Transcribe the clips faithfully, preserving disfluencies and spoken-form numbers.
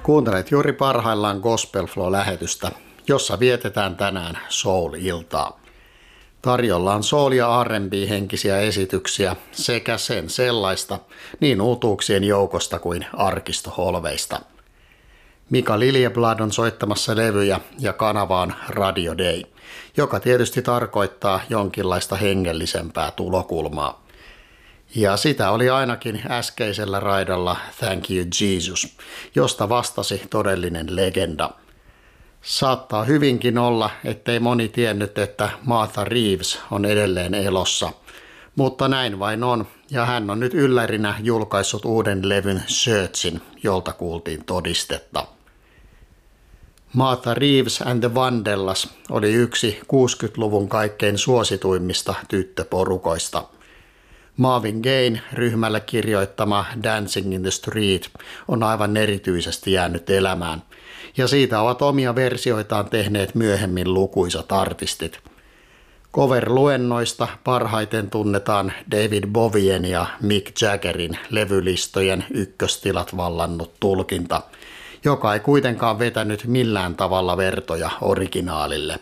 Kuuntelet juuri parhaillaan Gospel Flow-lähetystä, jossa vietetään tänään Soul-iltaa. Tarjolla on soul- ja R and B-henkisiä esityksiä sekä sen sellaista niin uutuuksien joukosta kuin arkistoholveista. Mika Liljeblad on soittamassa levyjä ja kanava on Radio Day, joka tietysti tarkoittaa jonkinlaista hengellisempää tulokulmaa. Ja sitä oli ainakin äskeisellä raidalla Thank You Jesus, josta vastasi todellinen legenda. Saattaa hyvinkin olla, ettei moni tiennyt, että Martha Reeves on edelleen elossa, mutta näin vain on, ja hän on nyt yllärinä julkaissut uuden levyn Searchin, jolta kuultiin todistetta. Martha Reeves and the Vandellas oli yksi kuusikymmentäluvun kaikkein suosituimmista tyttöporukoista. Marvin Gaye ryhmälle kirjoittama Dancing in the Street on aivan erityisesti jäänyt elämään, ja siitä ovat omia versioitaan tehneet myöhemmin lukuisat artistit. Cover-luennoista parhaiten tunnetaan David Bowien ja Mick Jaggerin levylistojen ykköstilat vallannut tulkinta, joka ei kuitenkaan vetänyt millään tavalla vertoja originaalille.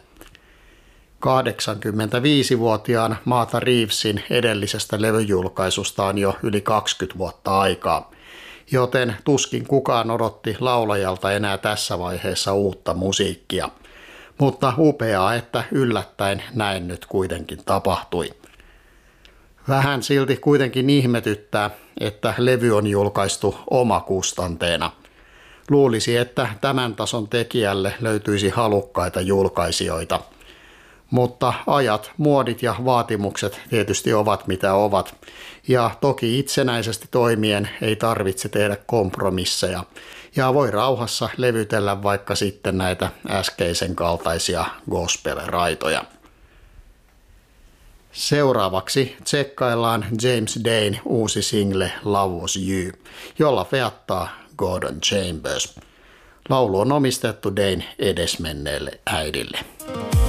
kahdeksankymmentäviisivuotiaan Martha Reevesin edellisestä levyjulkaisusta on jo yli kaksikymmentä vuotta aikaa, joten tuskin kukaan odotti laulajalta enää tässä vaiheessa uutta musiikkia. Mutta upeaa, että yllättäen näin nyt kuitenkin tapahtui. Vähän silti kuitenkin ihmetyttää, että levy on julkaistu omakustanteena. Luulisi, että tämän tason tekijälle löytyisi halukkaita julkaisijoita. Mutta ajat, muodit ja vaatimukset tietysti ovat mitä ovat, ja toki itsenäisesti toimien ei tarvitse tehdä kompromisseja, ja voi rauhassa levytellä vaikka sitten näitä äskeisen kaltaisia gospel-raitoja. Seuraavaksi tsekkaillaan James Dayn uusi single Love Was You, jolla feattaa Gordon Chambers. Laulu on omistettu Dayn edesmenneelle äidille.